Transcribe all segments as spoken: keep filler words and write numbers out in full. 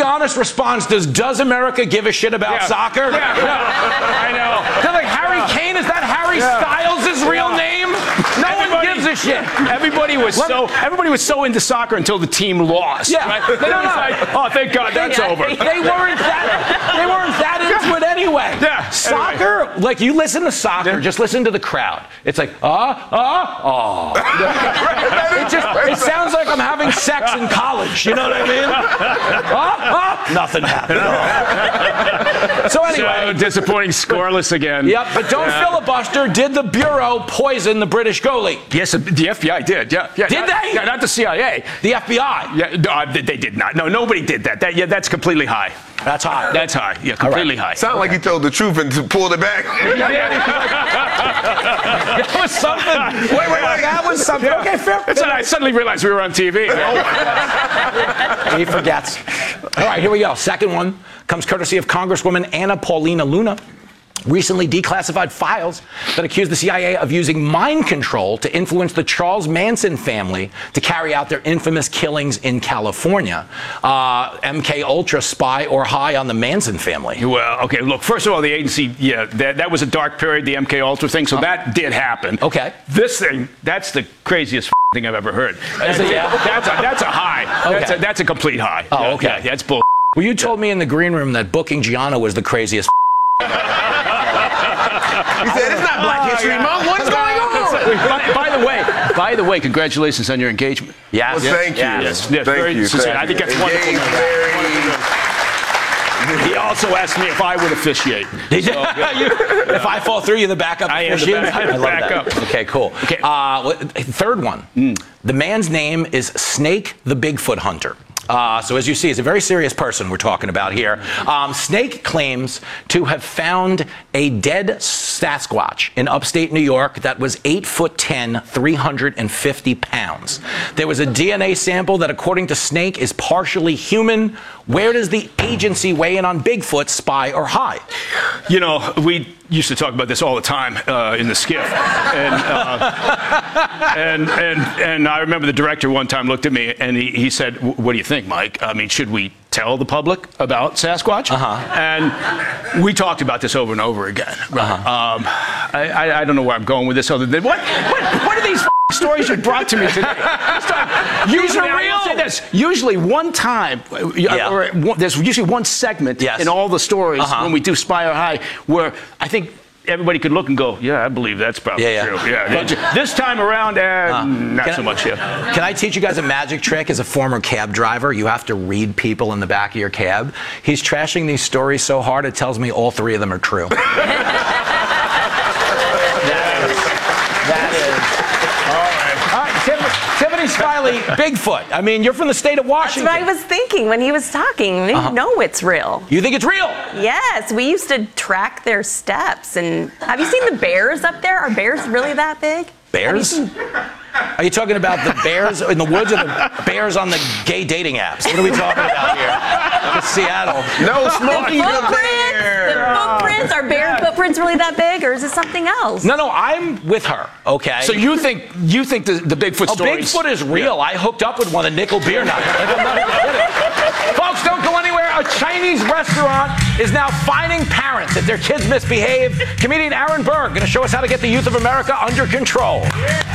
honest response does Does America give a shit about Yeah. soccer? Yeah, yeah. I know. They're like, Harry Kane, is that Harry Yeah. Styles' real Yeah. name? No Everybody- one gives a shit. Everybody was Let- so everybody was so into soccer until the team lost. Yeah. Right? No, Then no, it was no. like, oh, thank God, that's they, over. They weren't that. They weren't that into it anyway. Yeah. Soccer, like you listen to soccer, Yeah. just listen to the crowd. It's like ah ah ah. It just it sounds like I'm having sex in college. You know what I mean? Ah ah. Nothing happened. Oh. So anyway. So disappointing, scoreless again. Yep, but don't Yeah. filibuster. Did the Bureau poison the British goalie? Yes, the F B I did. Yeah, yeah. Did not, they? Yeah, not the C I A. The F B I. Yeah, no, uh, they they did not. No, nobody did that. That yeah, that's completely high. That's high. That's high. Yeah, completely high. Sounded like he told the truth and pulled it back. That was something. Wait, wait, wait. That was something. Yeah. Okay, fair. That's when I suddenly realized we were on T V. He forgets. All right, here we go. Second one comes courtesy of Congresswoman Anna Paulina Luna. Recently declassified files that accuse the C I A of using mind control to influence the Charles Manson family to carry out their infamous killings in California. Uh, M K Ultra spy or high on the Manson family? Well, okay, look, first of all, the agency, yeah, that, that was a dark period, the M K Ultra thing, so that did happen. Okay. This thing, that's the craziest thing I've ever heard. Is it, yeah? That's a, that's a high. That's, Okay. a, that's a complete high. Oh, Yeah, okay. Yeah, that's bull. Well, you told me in the green room that booking Gianna was the craziest. He said, it's not Black History Month. What's going on? by, by the way, by the way, congratulations on your engagement. Yes. Well, thank you. Yes. Yeah, Thank very you. sincere. Thank I think you. that's wonderful. Engaged, very- He also asked me if I would officiate. Did you? You- if I fall through, you're the backup. I am the officiant? back- I love backup. that. Okay, cool. Okay. Uh, what- third one. The man's name is Snake the Bigfoot Hunter. Uh, so as you see, he's a very serious person we're talking about here. Um, Snake claims to have found a dead Sasquatch in upstate New York that was eight foot ten, three hundred fifty pounds. There was a D N A sample that, according to Snake, is partially human. Where does the agency weigh in on Bigfoot, spy or high? You know, we used to talk about this all the time uh, in the skiff, and, uh, and and and I remember the director one time looked at me and he, he said, "What do you think, Mike? I mean, should we tell the public about Sasquatch?" Uh-huh. And we talked about this over and over again. Uh-huh. Um, I, I, I don't know where I'm going with this, other than what what what are these f- stories you brought to me today? Usually, I will say this. Usually, one time, uh, Yeah. or one, there's usually one segment Yes. in all the stories Uh-huh. when we do Spy or High where I think everybody could look and go, yeah, I believe that's probably Yeah, yeah. true. Yeah. This time around, uh, not Can so I- much. Yeah. Can I teach you guys a magic trick? As a former cab driver, you have to read people in the back of your cab. He's trashing these stories so hard, it tells me all three of them are true. That is. All right, Tim, Tiffany Smiley, Bigfoot. I mean, you're from the state of That's Washington. what I was thinking when he was talking. I didn't know it's real. You think it's real? Yes, we used to track their steps. And have you seen the bears up there? Are bears really that big? Bears? Are you talking about the bears in the woods or the bears on the gay dating apps? What are we talking about here? It's Seattle. No The smoking good footprints, there. the footprints, are bear footprints really that big, or is it something else? No, no, I'm with her, okay? So you think you think the, the Bigfoot Oh, stories? Bigfoot is real. I hooked up with one at Nickel Beer Night. Like, I'm not even kidding. Folks, don't go anywhere. A Chinese restaurant is now fining parents if their kids misbehave. Comedian Aaron Berg going to show us how to get the youth of America under control.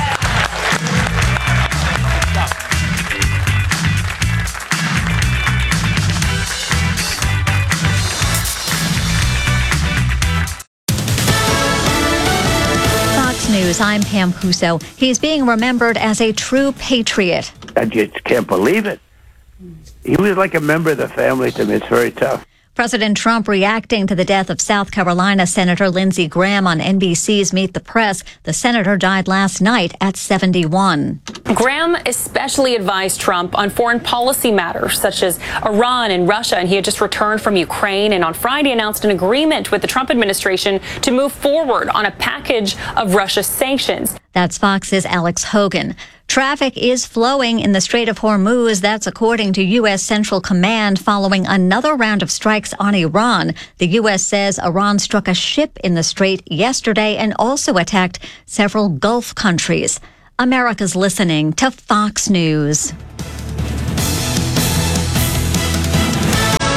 Fox News, I'm Pam Huso. He's being remembered as a true patriot. I just can't believe it. He was like a member of the family to me. It's very tough. President Trump reacting to the death of South Carolina Senator Lindsey Graham on N B C's Meet the Press. The senator died last night at seventy-one. Graham especially advised Trump on foreign policy matters such as Iran and Russia, and he had just returned from Ukraine and on Friday announced an agreement with the Trump administration to move forward on a package of Russia sanctions. That's Fox's Alex Hogan. Traffic is flowing in the Strait of Hormuz. That's according to U S. Central Command following another round of strikes on Iran. The U S says Iran struck a ship in the strait yesterday and also attacked several Gulf countries. America's listening to Fox News.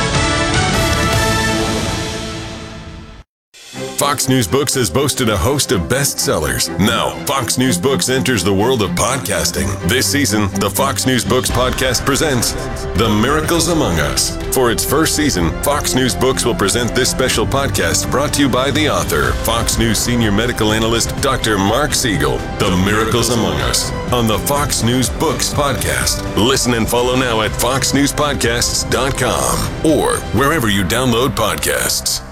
Fox News Books has boasted a host of bestsellers. Now, Fox News Books enters the world of podcasting. This season, the Fox News Books podcast presents The Miracles Among Us. For its first season, Fox News Books will present this special podcast brought to you by the author, Fox News senior medical analyst, Doctor Mark Siegel. The Miracles Among Us on the Fox News Books podcast. Listen and follow now at fox news podcasts dot com or wherever you download podcasts.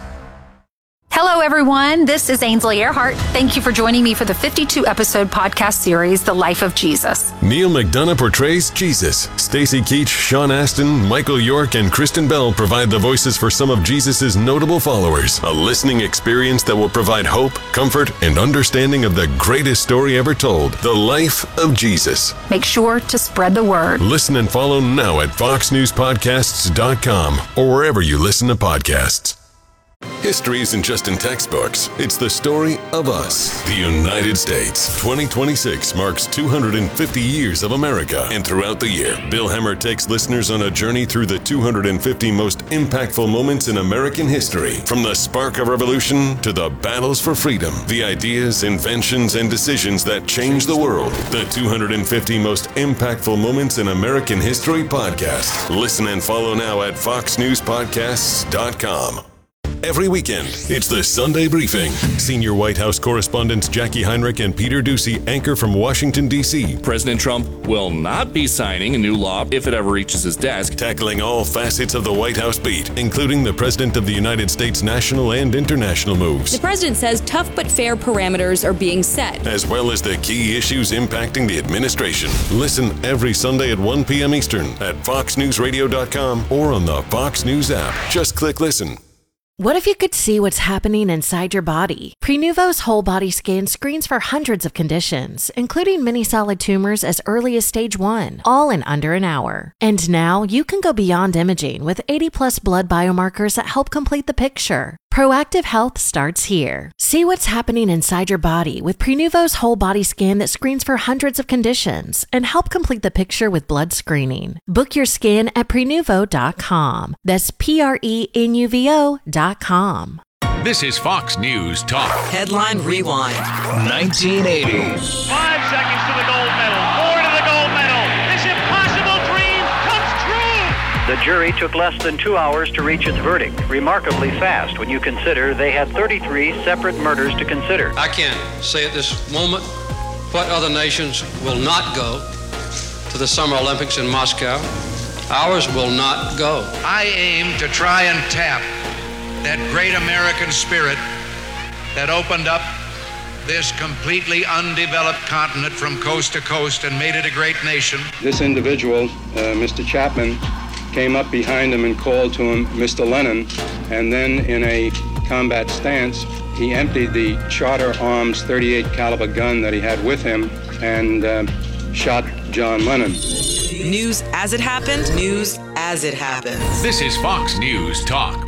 Hello, everyone. This is Ainsley Earhart. Thank you for joining me for the fifty-two episode podcast series, The Life of Jesus. Neil McDonough portrays Jesus. Stacy Keach, Sean Astin, Michael York, and Kristen Bell provide the voices for some of Jesus' notable followers. A listening experience that will provide hope, comfort, and understanding of the greatest story ever told, the life of Jesus. Make sure to spread the word. Listen and follow now at fox news podcasts dot com or wherever you listen to podcasts. History isn't just in textbooks. It's the story of us, the United States. twenty twenty-six marks two hundred fifty years of America. And throughout the year, Bill Hemmer takes listeners on a journey through the two hundred fifty most impactful moments in American history. From the spark of revolution to the battles for freedom, the ideas, inventions, and decisions that changed the world. The two hundred fifty most impactful moments in American history podcast. Listen and follow now at fox news podcasts dot com. Every weekend, it's the Sunday Briefing. Senior White House correspondents Jackie Heinrich and Peter Doocy anchor from Washington, D C President Trump will not be signing a new law if it ever reaches his desk. Tackling all facets of the White House beat, including the President of the United States national and international moves. The President says tough but fair parameters are being set, as well as the key issues impacting the administration. Listen every Sunday at one p.m. Eastern at fox news radio dot com or on the Fox News app. Just click listen. What if you could see what's happening inside your body? Prenuvo's whole body scan screens for hundreds of conditions, including many solid tumors as early as stage one, all in under an hour. And now you can go beyond imaging with eighty plus blood biomarkers that help complete the picture. Proactive health starts here. See what's happening inside your body with Prenuvo's whole body scan that screens for hundreds of conditions and help complete the picture with blood screening. Book your scan at prenuvo dot com. That's P R E N U V O dot com. This is Fox News Talk. Headline Rewind. nineteen eighty. Five seconds to the gold medal. Four to the gold medal. This impossible dream comes true. The jury took less than two hours to reach its verdict. Remarkably fast when you consider they had thirty-three separate murders to consider. I can't say at this moment what other nations will not go to the Summer Olympics in Moscow. Ours will not go. I aim to try and tap that great American spirit that opened up this completely undeveloped continent from coast to coast and made it a great nation. This individual, uh, Mister Chapman, came up behind him and called to him, Mister Lennon, and then in a combat stance, he emptied the Charter Arms thirty-eight caliber gun that he had with him and uh, shot John Lennon. News as it happened, news as it happens. This is Fox News Talk.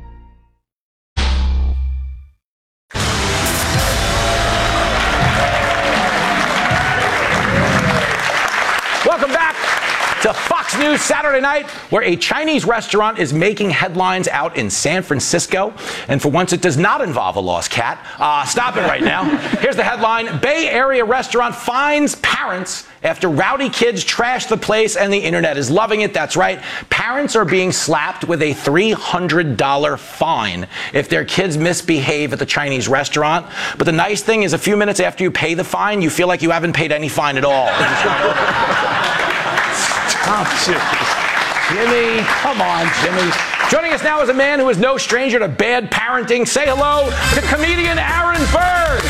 Welcome back to Fox News Saturday Night, where a Chinese restaurant is making headlines out in San Francisco. And for once, it does not involve a lost cat. Uh, stop it right now. Here's the headline. Bay Area restaurant fines parents after rowdy kids trash the place, and the internet is loving it. That's right. Parents are being slapped with a three hundred dollars fine if their kids misbehave at the Chinese restaurant. But the nice thing is, a few minutes after you pay the fine, you feel like you haven't paid any fine at all. Stop, Jimmy. Come on, Jimmy. Joining us now is a man who is no stranger to bad parenting. Say hello to comedian Aaron Berg.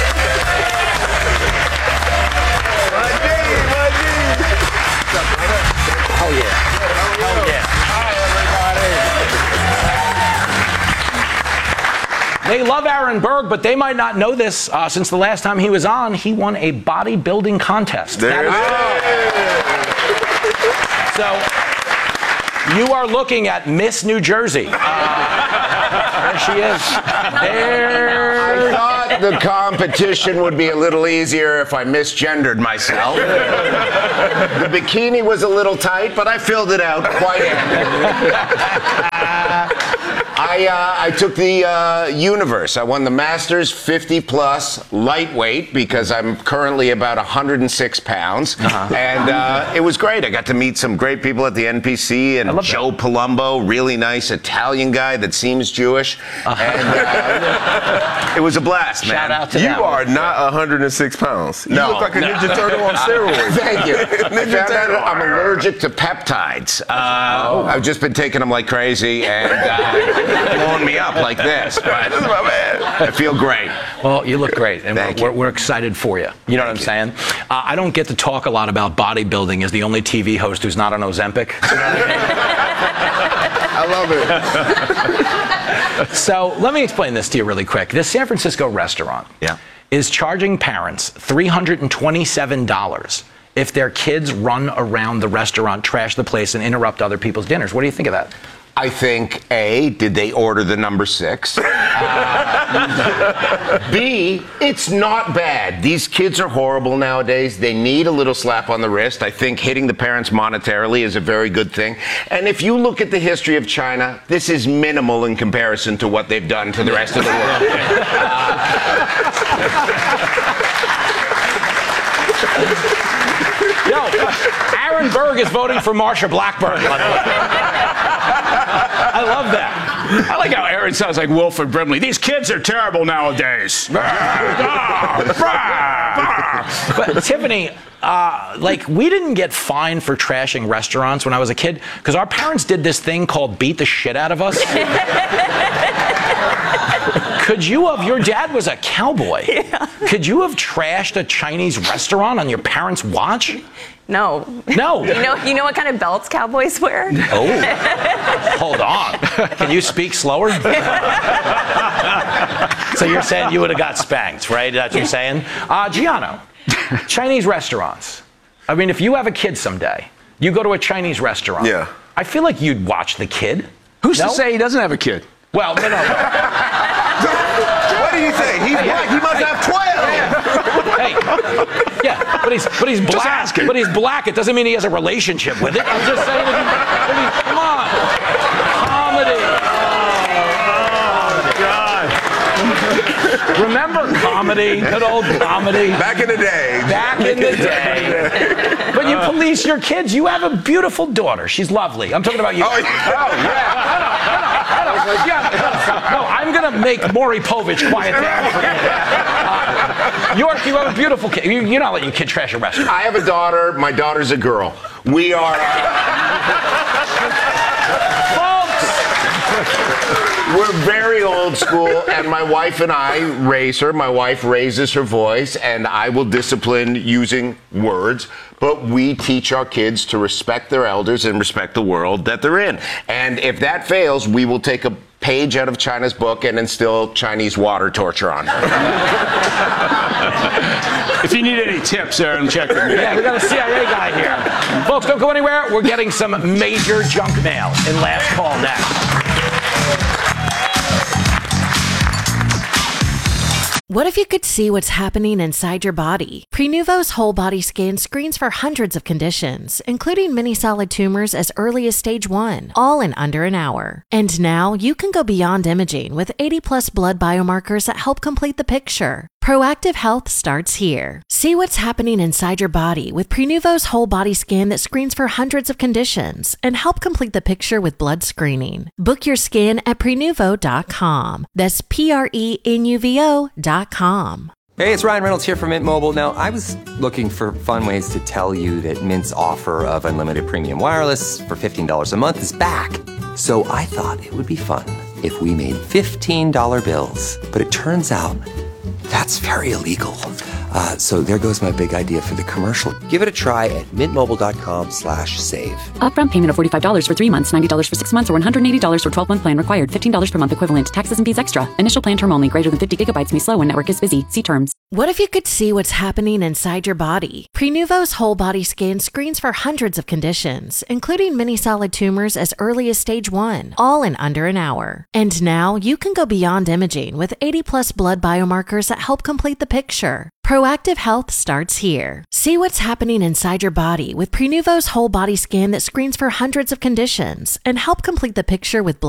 Oh, yeah. Oh, yeah. Hi, everybody. They love Aaron Berg, but they might not know this. Uh, since the last time he was on, he won a bodybuilding contest. There it is. So, you are looking at Miss New Jersey. Uh, there she is. There. I thought the competition would be a little easier if I misgendered myself. The bikini was a little tight, but I filled it out quite amply. I I uh, I took the uh, universe. I won the Masters fifty plus lightweight because I'm currently about one hundred six pounds, uh-huh. and uh, it was great. I got to meet some great people at the N P C and Joe that. Palumbo, really nice Italian guy that seems Jewish, uh-huh. and uh, it was a blast, man. Shout out to you that are one. not one hundred six pounds. You no, look like a no. Ninja Turtle on steroids. Thank you. I found out I'm allergic to peptides. Uh, oh. I've just been taking them like crazy and uh, blowing me up like this. But I feel great. Well, you look great, and Thank we're, you. we're excited for you. You know Thank what I'm you. saying? Uh, I don't get to talk a lot about bodybuilding as the only T V host who's not on Ozempic. You know what I love it. So let me explain this to you really quick. This San Francisco restaurant yeah. is charging parents three hundred twenty-seven dollars if their kids run around the restaurant, trash the place, and interrupt other people's dinners. What do you think of that? I think, A, did they order the number six? Uh, B, it's not bad. These kids are horrible nowadays. They need a little slap on the wrist. I think hitting the parents monetarily is a very good thing. And if you look at the history of China, this is minimal in comparison to what they've done to the rest of the world. Yo, Aaron Berg is voting for Marsha Blackburn. I love that. I like how Aaron sounds like Wilford Brimley. These kids are terrible nowadays. But Tiffany, uh, like, we didn't get fined for trashing restaurants when I was a kid because our parents did this thing called beat the shit out of us. Could you have, your dad was a cowboy. Yeah. Could you have trashed a Chinese restaurant on your parents' watch? No. No. You know, you know what kind of belts cowboys wear? Oh. Hold on. Can you speak slower? So you're saying you would have got spanked, right? That's what you're saying? Uh, Giano, Chinese restaurants. I mean, if you have a kid someday, you go to a Chinese restaurant. Yeah. I feel like you'd watch the kid. Who's no? to say he doesn't have a kid? Well, no, no. What do you think? He's black. He must have twelve. Hey, yeah, but he's but he's black. But he's black. It doesn't mean he has a relationship with it. I'm just saying. That he, that he, come on, comedy. Oh, God. Remember comedy? Good old comedy. Back in the day. Back in the day. But you police your kids. You have a beautiful daughter. She's lovely. I'm talking about you. Oh, yeah. Oh, yeah. No, no, no, no. Yeah, no, I'm going to make Maury Povich quiet down. Uh, York, you have a beautiful kid. You, you're not letting your kid trash a restaurant. I have a daughter. My daughter's a girl. We are... We're very old school, and my wife and I raise her. My wife raises her voice, and I will discipline using words. But we teach our kids to respect their elders and respect the world that they're in. And if that fails, we will take a page out of China's book and instill Chinese water torture on her. If you need any tips, Aaron, check with me. Yeah, we got a C I A guy here. Folks, don't go anywhere. We're getting some major junk mail in Last Call next. What if you could see what's happening inside your body? Prenuvo's whole body scan screens for hundreds of conditions, including many solid tumors as early as stage one, all in under an hour. And now you can go beyond imaging with eighty plus blood biomarkers that help complete the picture. Proactive health starts here. See what's happening inside your body with Prenuvo's whole body scan that screens for hundreds of conditions and help complete the picture with blood screening. Book your scan at prenuvo dot com. That's P R E N U V O dot com. Hey, it's Ryan Reynolds here from Mint Mobile. Now, I was looking for fun ways to tell you that Mint's offer of unlimited premium wireless for fifteen dollars a month is back. So I thought it would be fun if we made fifteen dollar bills. But it turns out that's very illegal. Uh, so there goes my big idea for the commercial. Give it a try at mintmobile.com slash save. Upfront payment of forty-five dollars for three months, ninety dollars for six months, or one hundred eighty dollars for twelve-month plan required. fifteen dollars per month equivalent. Taxes and fees extra. Initial plan term only. Greater than fifty gigabytes may slow when network is busy. See terms. What if you could see what's happening inside your body? Prenuvo's whole body scan screens for hundreds of conditions, including many solid tumors as early as stage one, all in under an hour. And now you can go beyond imaging with eighty plus blood biomarkers that help complete the picture. Proactive health starts here. See what's happening inside your body with Prenuvo's whole body scan that screens for hundreds of conditions and help complete the picture with blood